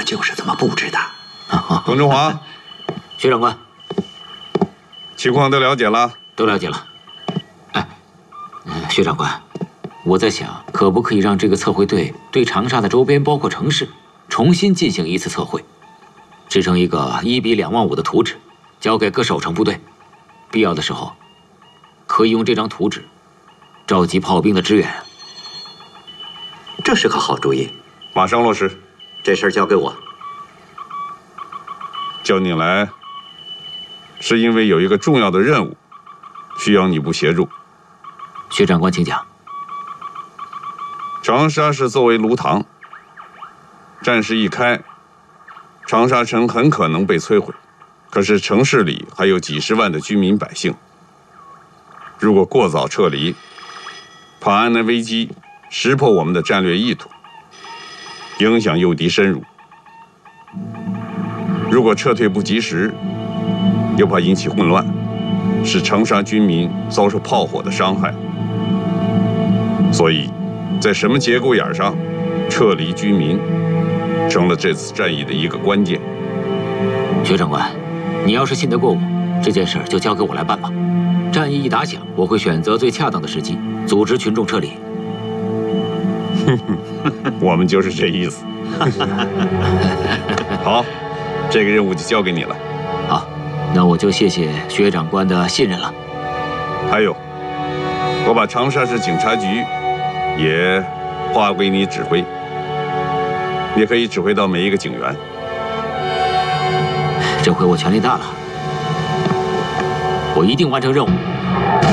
就是这么布置的。 冯中华， 薛长官， 情况都了解了？ 都了解了。哎，薛长官，我在想，可不可以让这个测绘队对长沙的周边，包括城市，重新进行一次测绘，制成一个1比25000的图纸，交给各守城部队，必要的时候，可以用这张图纸召集炮兵的支援。 这是个好主意， 马上落实。 这事儿交给我。 叫你来，是因为有一个重要的任务，需要你部协助。 薛长官，请讲。 长沙市作为炉膛，战事一开，长沙城很可能被摧毁。可是城市里还有几十万的居民百姓，如果过早撤离，怕安南危机识破我们的战略意图，影响诱敌深入；如果撤退不及时，又怕引起混乱，使长沙军民遭受炮火的伤害。所以，在什么节骨眼上撤离居民，成了这次战役的一个关键。 薛长官，你要是信得过我，这件事就交给我来办吧。战役一打响，我会选择最恰当的时机，组织群众撤离。 我们就是这意思。好，这个任务就交给你了。 好，那我就谢谢薛长官的信任了。 还有，我把长沙市警察局也划归你指挥，也可以指挥到每一个警员。 这回我权力大了，我一定完成任务。